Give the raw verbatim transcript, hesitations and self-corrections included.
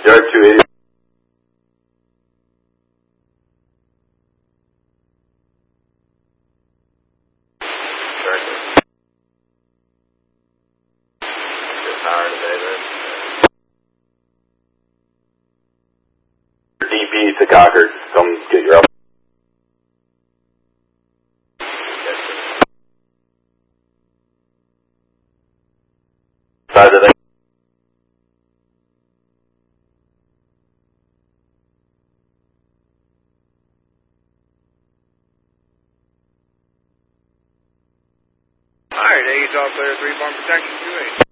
Yard two eighty. D B to Concord, come get your up. Side of the Alright, A's all clear, three bomb protection, two eight.